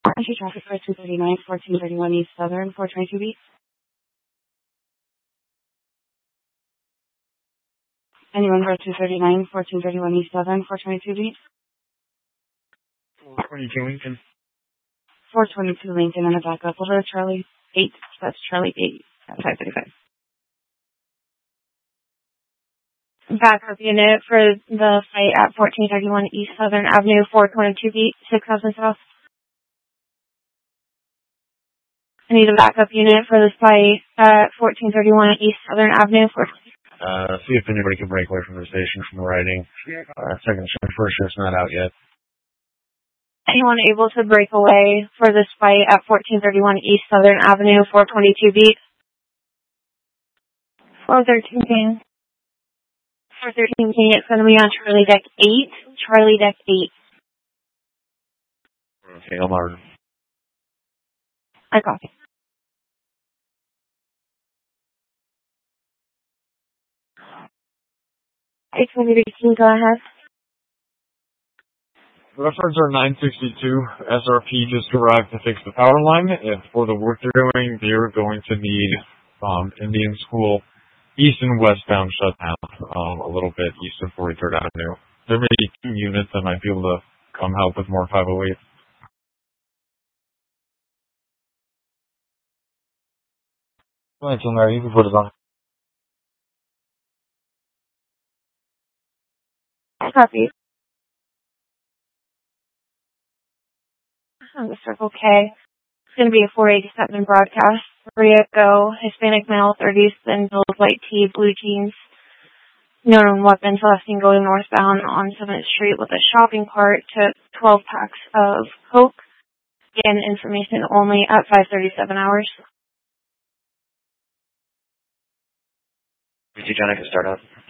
Entry traffic for 239, 1431 East Southern, 422 beat. Anyone for 239, 1431 East Southern, 422 beat. 422 Lincoln. 422 Lincoln and a backup. We'll go to Charlie 8. That's Charlie 8 at 535. Backup unit for the fight at 1431 East Southern Avenue, 422 beat, 6000 South. I need a backup unit for this fight at 1431 East Southern Avenue. See if anybody can break away from the station from the writing. Second shift, first shift's not out yet. Anyone able to break away for this fight at 1431 East Southern Avenue, 422 beat? 413 King. 413 King, it's going to be on Charlie Deck 8. Charlie Deck 8. Okay, Elmar. I copy. Can go ahead. Reference are 962. SRP just arrived to fix the power line, and for the work they're doing, they're going to need Indian School east and westbound shutdown a little bit east of 43rd Avenue. There may be 2 units that might be able to come help with more 508. Right, so Mary, you can put it on. Copy. On the Circle K. It's going to be a 487 broadcast. Maria Go, Hispanic male, 30s, thin build, white tee, blue jeans. Known weapons last seen going northbound on 7th Street with a shopping cart to 12 packs of Coke. And information only at 5:37 hours. John, I can start up.